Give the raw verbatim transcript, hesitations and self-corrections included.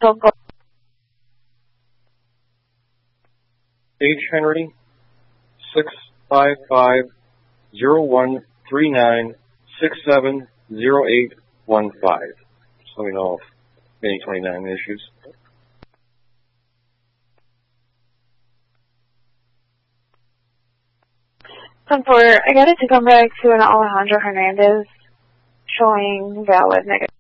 still go. H. Henry, six five five zero one three nine six seven zero eight one five. Just let me know if any twenty-nine issues. ten four, I got it to come back to an Alejandro Hernandez showing valid negative.